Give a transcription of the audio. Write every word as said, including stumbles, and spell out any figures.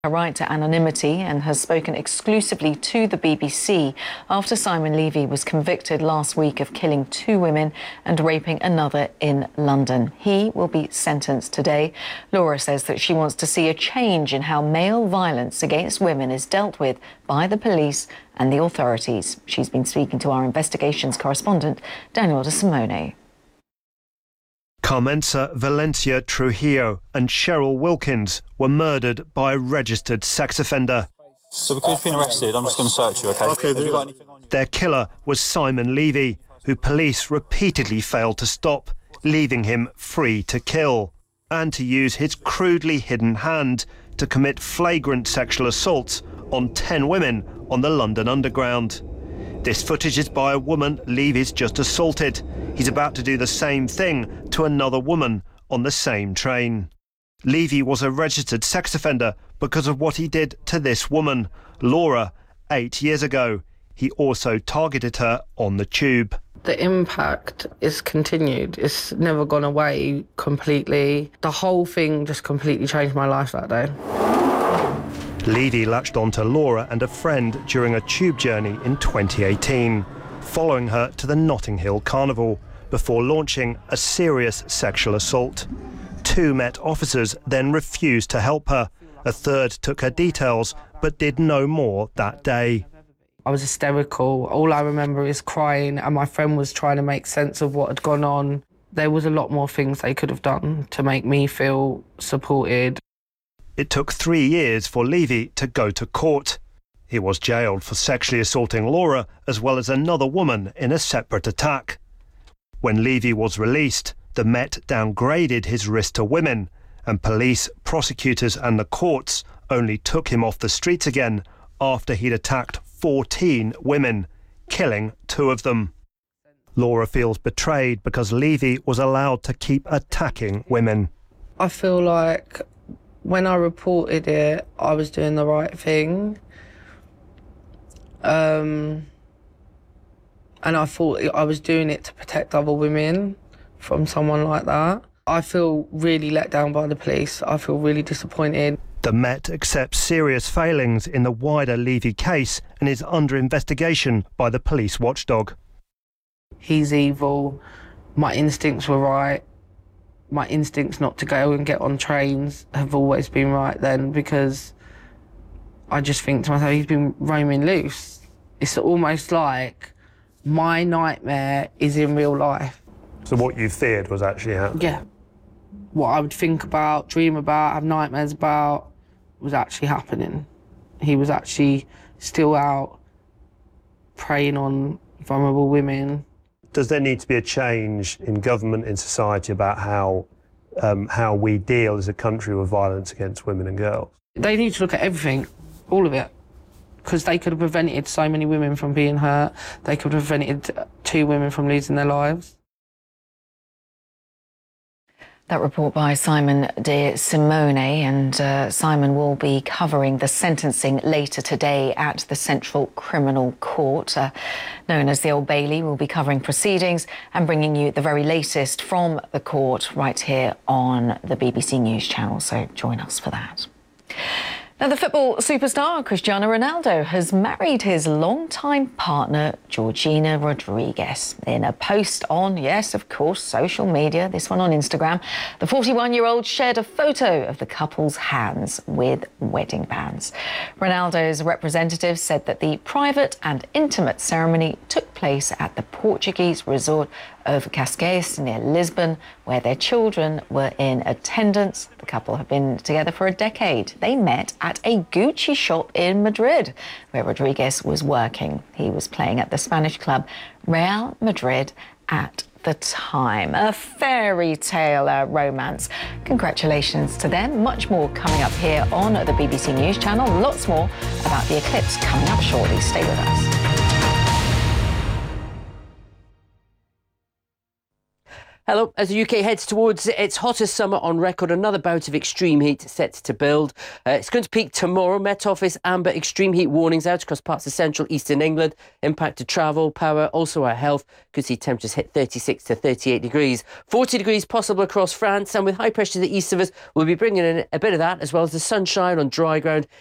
Her right to anonymity and has spoken exclusively to the B B C after Simon Levy was convicted last week of killing two women and raping another in London. He will be sentenced today. Laura says that she wants to see a change in how male violence against women is dealt with by the police and the authorities. She's been speaking to our investigations correspondent, Daniel De Simone. Carmenza Valencia Trujillo and Cheryl Wilkins were murdered by a registered sex offender. So because you've been arrested, I'm just going to search you, OK? OK, Have you got anything on you? Their killer was Simon Levy, who police repeatedly failed to stop, leaving him free to kill and to use his crudely hidden hand to commit flagrant sexual assaults on ten women on the London Underground. This footage is by a woman Levy's just assaulted. He's about to do the same thing to another woman on the same train. Levy was a registered sex offender because of what he did to this woman, Laura, eight years ago. He also targeted her on the tube. The impact is continued. It's never gone away completely. The whole thing just completely changed my life that day. Levy latched onto Laura and a friend during a tube journey in twenty eighteen, following her to the Notting Hill Carnival before launching a serious sexual assault. Two Met officers then refused to help her. A third took her details but did no more that day. I was hysterical. All I remember is crying, and my friend was trying to make sense of what had gone on. There was a lot more things they could have done to make me feel supported. It took three years for Levy to go to court. He was jailed for sexually assaulting Laura as well as another woman in a separate attack. When Levy was released, the Met downgraded his risk to women, and police, prosecutors and the courts only took him off the streets again after he'd attacked fourteen women, killing two of them. Laura feels betrayed because Levy was allowed to keep attacking women. I feel like when I reported it, I was doing the right thing. Um, and I thought I was doing it to protect other women from someone like that. I feel really let down by the police. I feel really disappointed. The Met accepts serious failings in the wider Levy case and is under investigation by the police watchdog. He's evil. My instincts were right. My instincts not to go and get on trains have always been right then, because I just think to myself, he's been roaming loose. It's almost like my nightmare is in real life. So what you feared was actually happening? Yeah. What I would think about, dream about, have nightmares about was actually happening. He was actually still out preying on vulnerable women. Does there need to be a change in government, in society, about how um, how we deal as a country with violence against women and girls? They need to look at everything, all of it, because they could have prevented so many women from being hurt. They could have prevented two women from losing their lives. That report by Simon De Simone, and uh, Simon will be covering the sentencing later today at the Central Criminal Court, uh, known as the Old Bailey. Will be covering proceedings and bringing you the very latest from the court right here on the B B C News channel, so join us for that. Now, the football superstar Cristiano Ronaldo has married his longtime partner, Georgina Rodriguez. In a post on, yes, of course, social media, this one on Instagram, the forty-one-year-old shared a photo of the couple's hands with wedding bands. Ronaldo's representative said that the private and intimate ceremony took place at the Portuguese resort of Cascais near Lisbon, where their children were in attendance. The couple have been together for a decade. They met at a Gucci shop in Madrid, where Rodriguez was working. He was playing at the Spanish club Real Madrid at the time. A fairy tale uh, romance. Congratulations to them. Much more coming up here on the B B C News channel. Lots more about the eclipse coming up shortly. Stay with us. Hello. As the U K heads towards its hottest summer on record, another bout of extreme heat set to build. Uh, it's going to peak tomorrow. Met Office amber extreme heat warnings out across parts of central eastern England. Impact to travel, power, also our health. Could see temperatures hit thirty-six to thirty-eight degrees. forty degrees possible across France, and with high pressure to the east of us, we'll be bringing in a bit of that, as well as the sunshine on dry ground